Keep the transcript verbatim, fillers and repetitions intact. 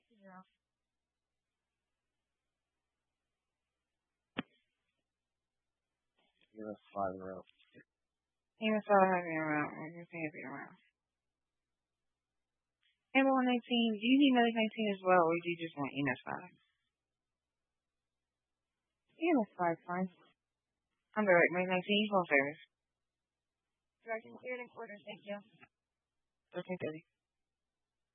Yeah. Give us five row. Even so heavy around. I can see heavy around. And one nineteen, do you need another nineteen as well, or do you just want E M S five? E M S five, fine. I'm direct, my nineteen, full service. Direction cleared and quarters, thank you. thirteen thirty.